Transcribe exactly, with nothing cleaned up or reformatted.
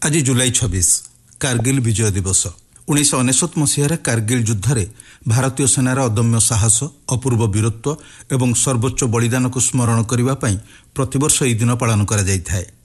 आज जुलाई छब्बीस कारगिल विजय दिवस। उन्नीस अनेशत मसीह कारगिल युद्ध में भारतीय सेनार अदम्य साहस, अपूर्व वीरत्व एवं सर्वोच्च बलिदान को स्मरण करने प्रतिवर्ष यह दिन पालन करा जायଥାଏ।